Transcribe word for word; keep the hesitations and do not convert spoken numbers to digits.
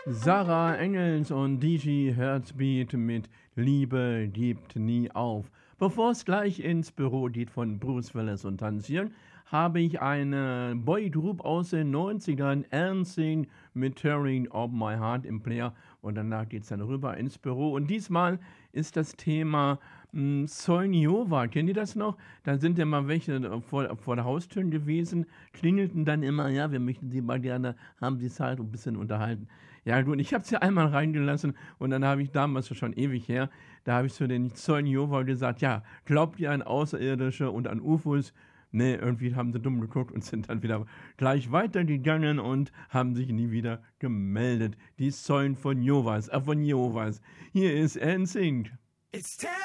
Sarah Engels und D J Heartbeat mit Liebe gibt nie auf. Bevor es gleich ins Büro geht von Bruce Willis und Tanzieren, habe ich eine Boygroup aus den neunzigern, Dancing mit Tearing of My Heart im Player und danach geht es dann rüber ins Büro und diesmal ist das Thema hm, Solnjova. Kennt ihr das noch? Da sind ja mal welche äh, vor, vor der Haustür gewesen, klingelten dann immer, ja, wir möchten sie mal gerne, haben sie Zeit und ein bisschen unterhalten. Ja gut, ich habe sie einmal reingelassen und dann habe ich damals, schon ewig her, da habe ich zu den Solnjova gesagt, ja, glaubt ihr an Außerirdische und an U F Os? Ne, irgendwie haben sie dumm geguckt und sind dann wieder gleich weitergegangen und haben sich nie wieder gemeldet. Die Säulen von Jovas, äh, von Jovas. Hier ist N Sync. It's time.